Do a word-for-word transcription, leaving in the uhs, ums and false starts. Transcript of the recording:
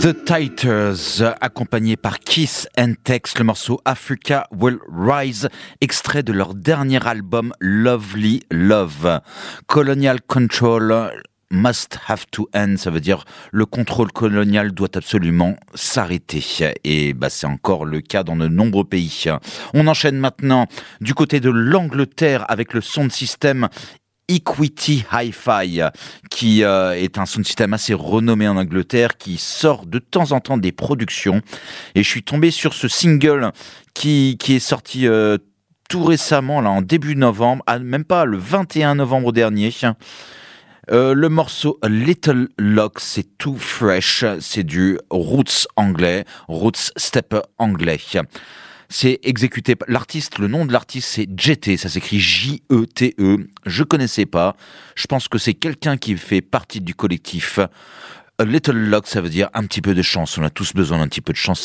The Titers, accompagnés par Kiss and Tex, le morceau Africa Will Rise, extrait de leur dernier album Lovely Love. Colonial Control must have to end, ça veut dire le contrôle colonial doit absolument s'arrêter. Et bah, c'est encore le cas dans de nombreux pays. On enchaîne maintenant du côté de l'Angleterre avec le sound system Equity Hi-Fi, qui euh, est un sound system assez renommé en Angleterre, qui sort de temps en temps des productions. Et je suis tombé sur ce single qui, qui est sorti euh, tout récemment, là, en début novembre, ah, même pas le vingt et un novembre dernier. Euh, le morceau Little Lock, c'est tout fresh, c'est du roots anglais, roots stepper anglais. C'est exécuté par l'artiste, le nom de l'artiste c'est J T, ça s'écrit J E T E. Je connaissais pas. Je pense que c'est quelqu'un qui fait partie du collectif. A Little Luck, ça veut dire un petit peu de chance. On a tous besoin d'un petit peu de chance.